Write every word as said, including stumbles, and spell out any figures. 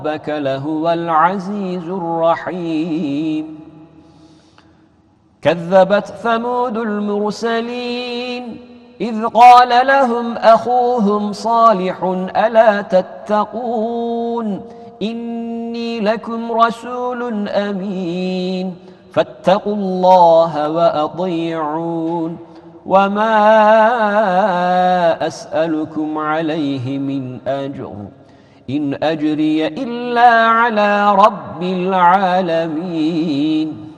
ربك لهو العزيز الرحيم كذبت ثمود المرسلين إذ قال لهم أخوهم صالح ألا تتقون إني لكم رسول أمين فاتقوا الله وأطيعون وما أسألكم عليه من أجر إن أجري إلا على رب العالمين